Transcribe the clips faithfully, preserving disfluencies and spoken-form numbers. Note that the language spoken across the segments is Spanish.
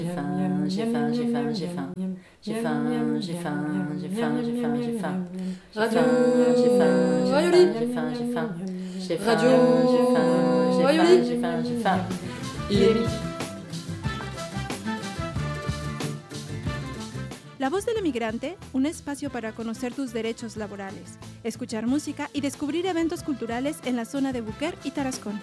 J'ai faim, j'ai faim, j'ai faim, j'ai faim. J'ai faim, j'ai faim, j'ai faim, j'ai faim, j'ai faim. Radio J'ai faim, j'ai Rayoli. faim, j'ai faim, j'ai faim. J'ai faim, Radio j'ai faim, j'ai Rayoli. faim, j'ai faim, j'ai faim. Il est midi. La Voz del Emigrante, un espacio para conocer tus derechos laborales, escuchar música y descubrir eventos culturales en la zona de Buquer y Tarascón.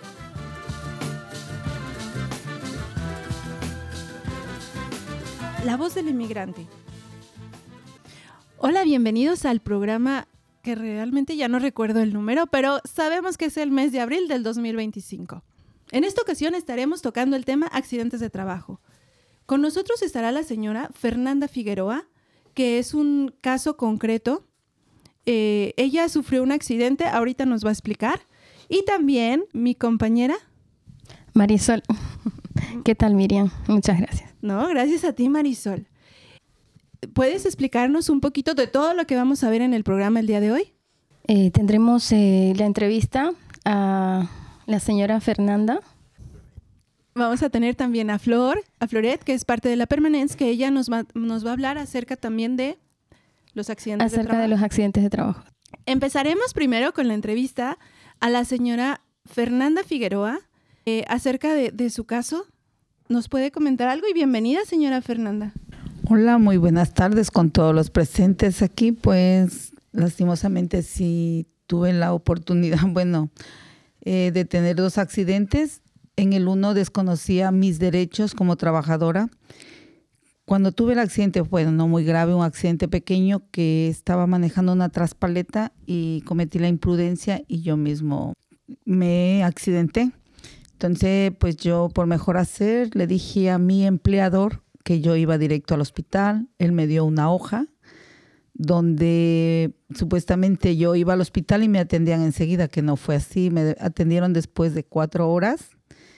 La Voz del Inmigrante. Hola, bienvenidos al programa que realmente ya no recuerdo el número, pero sabemos que es el mes de abril del dos mil veinticinco. En esta ocasión estaremos tocando el tema accidentes de trabajo. Con nosotros estará la señora Fernanda Figueroa, que es un caso concreto. Eh, ella sufrió un accidente, ahorita nos va a explicar. Y también mi compañera. Marisol. ¿Qué tal, Miriam? Muchas gracias. No, gracias a ti, Marisol. ¿Puedes explicarnos un poquito de todo lo que vamos a ver en el programa el día de hoy? Eh, tendremos eh, la entrevista a la señora Fernanda. Vamos a tener también a Flor, a Floret, que es parte de la Permanence, que ella nos va, nos va a hablar acerca también de los accidentes acerca de trabajo. de los accidentes de trabajo. Empezaremos primero con la entrevista a la señora Fernanda Figueroa eh, acerca de, de su caso. ¿Nos puede comentar algo? Y bienvenida, señora Fernanda. Hola, muy buenas tardes con todos los presentes aquí. Pues lastimosamente sí tuve la oportunidad, bueno, eh, de tener dos accidentes. En el uno desconocía mis derechos como trabajadora. Cuando tuve el accidente, bueno, no muy grave, un accidente pequeño que estaba manejando una traspaleta y cometí la imprudencia y yo mismo me accidenté. Entonces, pues yo por mejor hacer le dije a mi empleador que yo iba directo al hospital. Él me dio una hoja donde supuestamente yo iba al hospital y me atendían enseguida, que no fue así. Me atendieron después de cuatro horas.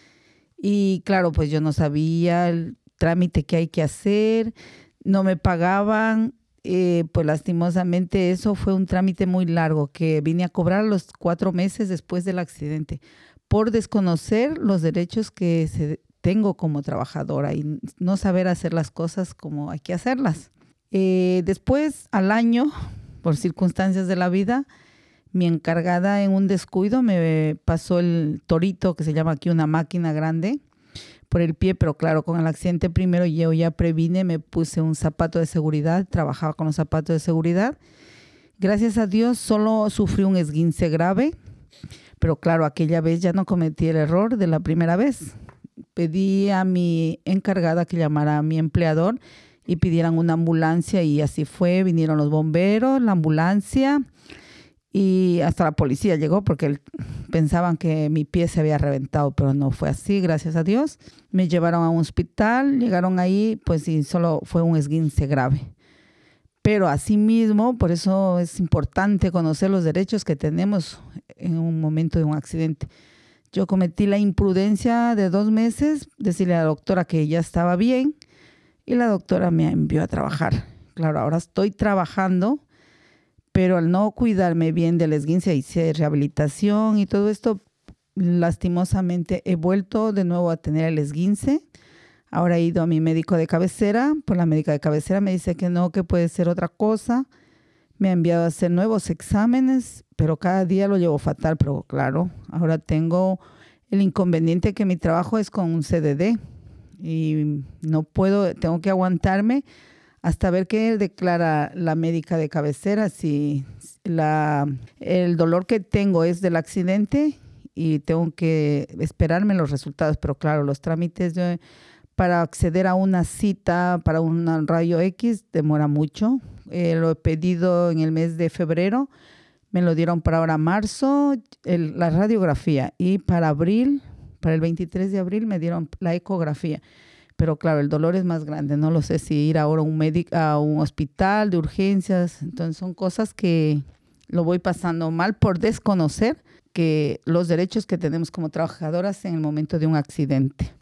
Y claro, pues yo no sabía el trámite que hay que hacer, no me pagaban, eh, pues lastimosamente eso fue un trámite muy largo que vine a cobrar los cuatro meses después del accidente por desconocer los derechos que se, tengo como trabajadora y no saber hacer las cosas como hay que hacerlas. Eh, después, al año, por circunstancias de la vida, mi encargada en un descuido me pasó el torito, que se llama aquí una máquina grande, por el pie, pero claro, con el accidente primero yo ya previne, me puse un zapato de seguridad, trabajaba con los zapatos de seguridad. Gracias a Dios solo sufrí un esguince grave, pero claro, aquella vez ya no cometí el error de la primera vez. Pedí a mi encargada que llamara a mi empleador y pidieran una ambulancia y así fue, vinieron los bomberos, la ambulancia. Y hasta la policía llegó porque él, pensaban que mi pie se había reventado, pero no fue así, gracias a Dios. Me llevaron a un hospital, llegaron ahí, pues y solo fue un esguince grave. Pero asimismo, por eso es importante conocer los derechos que tenemos en un momento de un accidente. Yo cometí la imprudencia de dos meses, decirle a la doctora que ya estaba bien y la doctora me envió a trabajar. Claro, ahora estoy trabajando, pero al no cuidarme bien del esguince, hice rehabilitación y todo esto, lastimosamente he vuelto de nuevo a tener el esguince. Ahora he ido a mi médico de cabecera, pues la médica de cabecera me dice que no, que puede ser otra cosa. Me ha enviado a hacer nuevos exámenes, pero cada día lo llevo fatal. Pero claro, ahora tengo el inconveniente que mi trabajo es con un C D D y no puedo, tengo que aguantarme hasta ver qué declara la médica de cabecera, si la, el dolor que tengo es del accidente y tengo que esperarme los resultados. Pero claro, los trámites de, para acceder a una cita para un rayo X demora mucho. Eh, lo he pedido en el mes de febrero, me lo dieron para ahora marzo, el, la radiografía, y para abril, para el veintitrés de abril me dieron la ecografía. Pero claro, el dolor es más grande. No lo sé si ir ahora a un, médico, a un hospital de urgencias. Entonces son cosas que lo voy pasando mal por desconocer que los derechos que tenemos como trabajadoras en el momento de un accidente.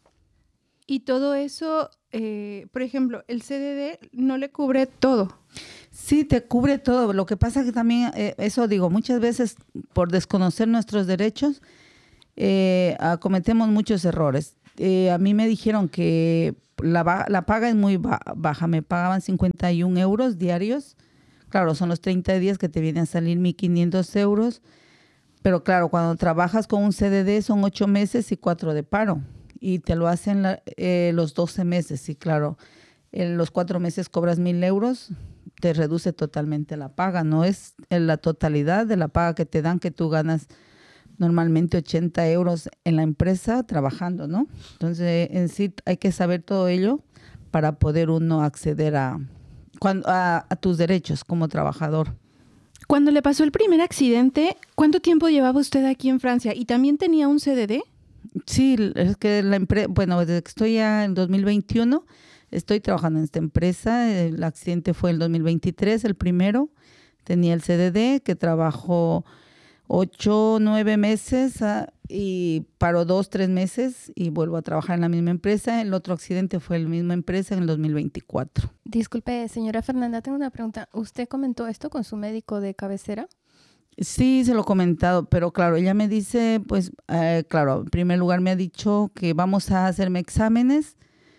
Y todo eso, eh, por ejemplo, el C D D no le cubre todo. Sí, te cubre todo. Lo que pasa que también, eh, eso digo, muchas veces por desconocer nuestros derechos, eh, cometemos muchos errores. eh, a mí me dijeron que la, la paga es muy baja, me pagaban cincuenta y un euros diarios. Claro, son los treinta días que te vienen a salir mil quinientos euros. Pero claro, cuando trabajas con un C D D son ocho meses y cuatro de paro. Y te lo hacen la, eh, los doce meses. Y claro, en los cuatro meses cobras mil euros, te reduce totalmente la paga. No es la totalidad de la paga que te dan, que tú ganas normalmente ochenta euros en la empresa trabajando, ¿no? Entonces, en sí hay que saber todo ello para poder uno acceder a, a, a tus derechos como trabajador. Cuando le pasó el primer accidente, ¿cuánto tiempo llevaba usted aquí en Francia? ¿Y también tenía un C D D? Sí, es que la empresa, bueno, desde que estoy ya en dos mil veintiuno, estoy trabajando en esta empresa. El accidente fue el dos mil veintitrés, el primero. Tenía el C D D, que trabajó ocho, nueve meses uh, y paró dos, tres meses y vuelvo a trabajar en la misma empresa. El otro accidente fue en la misma empresa en el dos mil veinticuatro. Disculpe, señora Fernanda, tengo una pregunta. ¿Usted comentó esto con su médico de cabecera? Sí, se lo he comentado, pero claro, ella me dice, pues, eh, claro, en primer lugar me ha dicho que vamos a hacerme exámenes,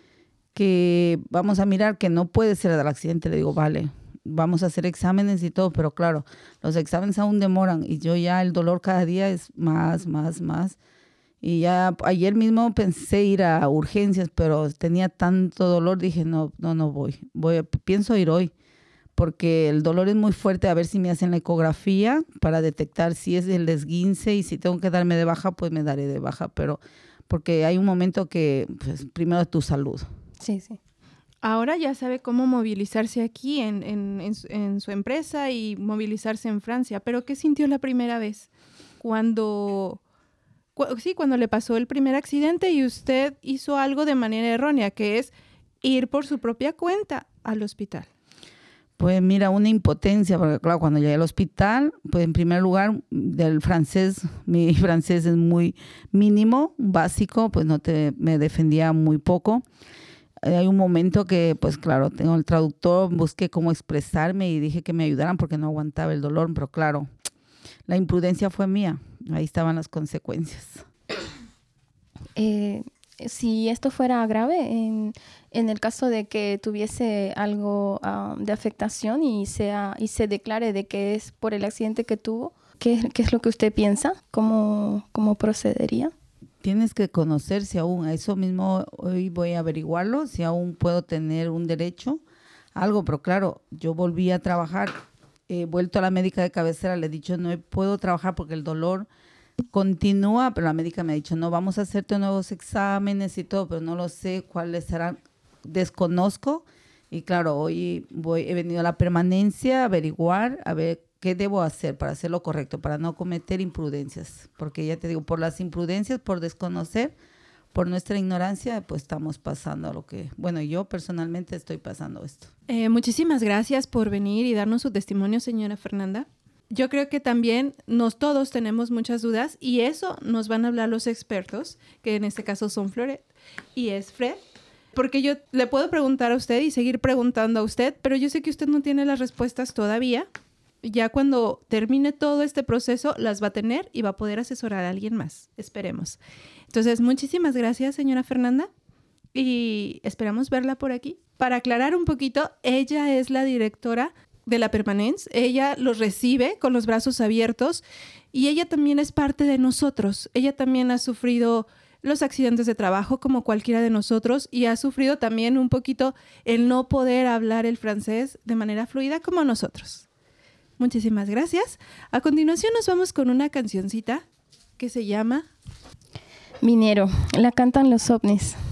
que vamos a mirar que no puede ser del accidente. Le digo, vale, vamos a hacer exámenes y todo, pero claro, los exámenes aún demoran y yo ya el dolor cada día es más, más, más. Y ya ayer mismo pensé ir a urgencias, pero tenía tanto dolor, dije, no, no, no voy, voy, pienso ir hoy, porque el dolor es muy fuerte, a ver si me hacen la ecografía para detectar si es el esguince y si tengo que darme de baja, pues me daré de baja, pero porque hay un momento que, pues, primero tu salud. Sí, sí. Ahora ya sabe cómo movilizarse aquí en, en, en, su, en su empresa y movilizarse en Francia, pero ¿qué sintió la primera vez? Cuando, cu- sí, cuando le pasó el primer accidente y usted hizo algo de manera errónea, que es ir por su propia cuenta al hospital. Pues mira, una impotencia, porque claro, cuando llegué al hospital, pues en primer lugar, del francés, mi francés es muy mínimo, básico, pues no te, me defendía muy poco. Hay un momento que, pues claro, tengo el traductor, busqué cómo expresarme y dije que me ayudaran porque no aguantaba el dolor, pero claro, la imprudencia fue mía, ahí estaban las consecuencias. Eh, si esto fuera grave, en, en el caso de que tuviese algo uh, de afectación y, sea, y se declare de que es por el accidente que tuvo, ¿qué, qué es lo que usted piensa? ¿Cómo, cómo procedería? Tienes que conocer si aún, a eso mismo hoy voy a averiguarlo, si aún puedo tener un derecho, algo, pero claro, yo volví a trabajar, he vuelto a la médica de cabecera, le he dicho no puedo trabajar porque el dolor continúa, pero la médica me ha dicho no, vamos a hacerte nuevos exámenes y todo, pero no lo sé cuáles serán, desconozco, y claro, hoy voy, he venido a la permanencia a averiguar, a ver qué debo hacer para hacer lo correcto, para no cometer imprudencias, porque ya te digo, por las imprudencias, por desconocer, por nuestra ignorancia, pues estamos pasando a lo que, bueno, yo personalmente estoy pasando esto. Eh, muchísimas gracias por venir y darnos su testimonio, señora Fernanda. Yo creo que también nos todos tenemos muchas dudas y eso nos van a hablar los expertos, que en este caso son Floret y es Fred, porque yo le puedo preguntar a usted y seguir preguntando a usted, pero yo sé que usted no tiene las respuestas todavía. Ya cuando termine todo este proceso las va a tener y va a poder asesorar a alguien más. Esperemos. Entonces, muchísimas gracias, señora Fernanda, y esperamos verla por aquí. Para aclarar un poquito, ella es la directora de la Permanence. Ella los recibe con los brazos abiertos y ella también es parte de nosotros. Ella también ha sufrido los accidentes de trabajo como cualquiera de nosotros y ha sufrido también un poquito el no poder hablar el francés de manera fluida como nosotros. Muchísimas gracias. A continuación nos vamos con una cancioncita que se llama Minero, la cantan los ovnis.